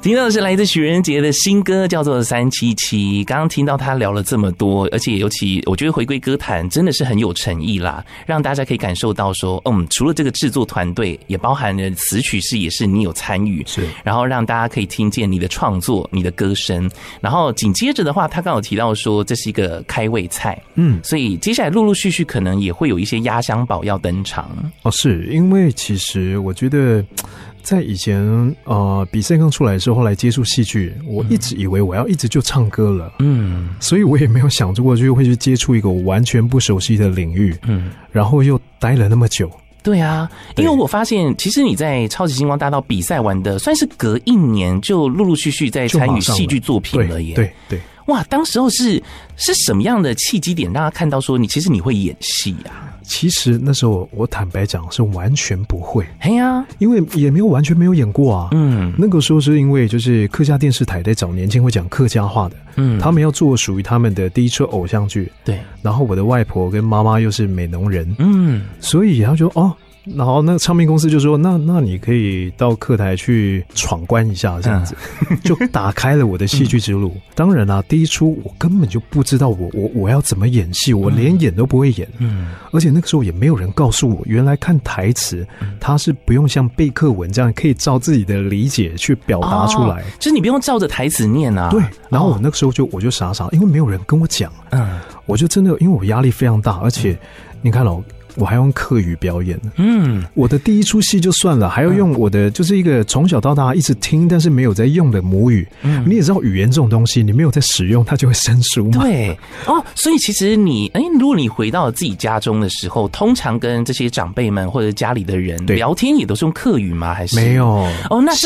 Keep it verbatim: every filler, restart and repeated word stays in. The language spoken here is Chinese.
听到的是来自许仁杰的新歌，叫做《三七七》。刚刚听到他聊了这么多，而且尤其我觉得回归歌坛真的是很有诚意啦，让大家可以感受到说，嗯，除了这个制作团队，也包含了词曲是也是你有参与， 是， 然后让大家可以听见你的创作、你的歌声。然后紧接着的话，他刚好提到说这是一个开胃菜，嗯，所以接下来陆陆续续可能也会有一些压箱宝要登场。 哦，是因为其实我觉得。在以前呃比赛刚出来的时候，后来接触戏剧，我一直以为我要一直就唱歌了，嗯，所以我也没有想过就会去接触一个我完全不熟悉的领域，嗯，然后又待了那么久。 对啊，因为我发现其实你在超级星光大道比赛完的，算是隔一年就陆陆续续在参与戏剧作品了耶。 对 对, 对， 哇，当时候是是什么样的契机点让他看到说你其实你会演戏啊？ 其实那时候我坦白讲是完全不会， 嘿呀， 因为也没有完全没有演过啊。嗯，那个时候是因为就是客家电视台在找年轻会讲客家话的，嗯，他们要做属于他们的第一出偶像剧，对。然后我的外婆跟妈妈又是美浓人，嗯，所以他就哦。然后那个唱片公司就说那那你可以到客台去闯关一下这样子，嗯、就打开了我的戏剧之路。嗯、当然啦、啊，第一出我根本就不知道我我我要怎么演戏，我连演都不会演。嗯，而且那个时候也没有人告诉我，原来看台词，它是不用像背课文这样可以照自己的理解去表达出来，哦、 就是你不用照着台词念啊。 对，然后我那个时候就我就傻傻，因为没有人跟我讲，嗯，我就真的因为我压力非常大，而且、嗯、你看哦。我还用客语表演，嗯，我的第一出戏就算了，还要用我的就是一个从小到大一直听但是没有在用的母语，嗯，你也知道语言这种东西，你没有在使用，它就会生疏嘛。 对，哦，所以其实你，哎，如果你回到自己家中的时候，通常跟这些长辈们或者家里的人聊天，也都是用客语吗？还是没有？ 哦，那